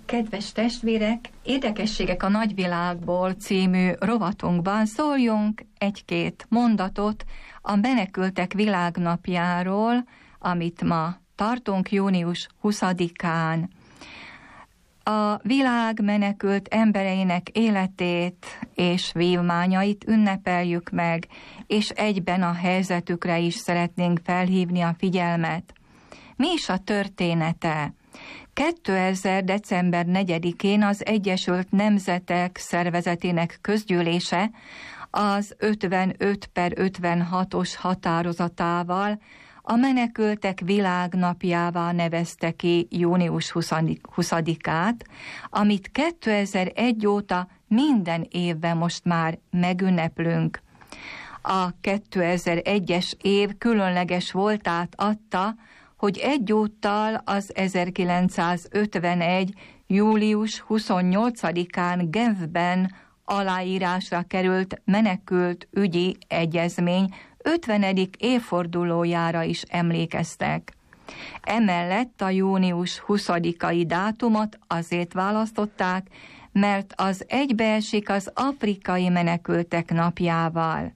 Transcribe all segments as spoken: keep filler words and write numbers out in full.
Kedves testvérek, Érdekességek a nagyvilágból című rovatunkban szóljunk egy-két mondatot a Menekültek Világnapjáról, amit ma tartunk június huszadikán. A világ menekült embereinek életét és vívmányait ünnepeljük meg, és egyben a helyzetükre is szeretnénk felhívni a figyelmet. Mi is a története? kétezer. december negyedikén az Egyesült Nemzetek Szervezetének közgyűlése az ötvenöt per ötvenhatos határozatával a Menekültek Világnapjává nevezte ki június huszadikát, amit kétezer-egy óta minden évben most már megünneplünk. A kétezer-egyes év különleges voltát adta, hogy egyúttal az ezerkilencszázötvenegy. július huszonnyolcadikán Genfben aláírásra került menekült ügyi egyezmény ötvenedik évfordulójára is emlékeztek. Emellett a június huszadikai dátumot azért választották, mert az egybeesik az afrikai menekültek napjával.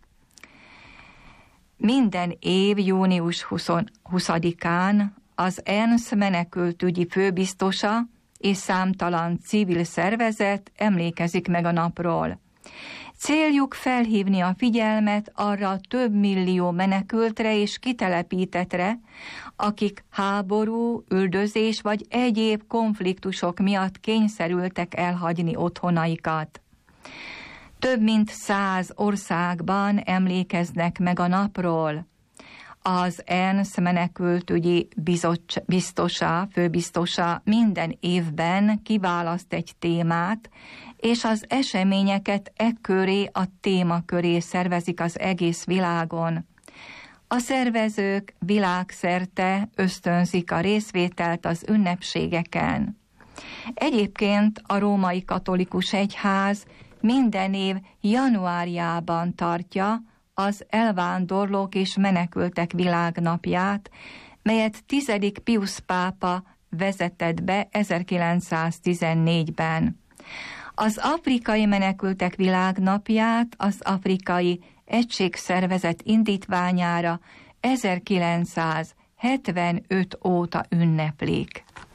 Minden év június huszadikán az ENSZ menekültügyi főbiztosa és számtalan civil szervezet emlékezik meg a napról. Céljuk felhívni a figyelmet arra a több millió menekültre és kitelepítettre, akik háború, üldözés vagy egyéb konfliktusok miatt kényszerültek elhagyni otthonaikat. Több mint száz országban emlékeznek meg a napról. Az ENSZ menekültügyi biztosa, főbiztosa minden évben kiválaszt egy témát, és az eseményeket e köré, a téma köré szervezik az egész világon. A szervezők világszerte ösztönzik a részvételt az ünnepségeken. Egyébként a római katolikus egyház minden év januárjában tartja az elvándorlók és menekültek világnapját, melyet tizedik Piusz pápa vezetett be ezerkilencszáztizennégyben. Az afrikai menekültek világnapját az Afrikai Egységszervezet indítványára ezerkilencszázhetvenöt óta ünneplik.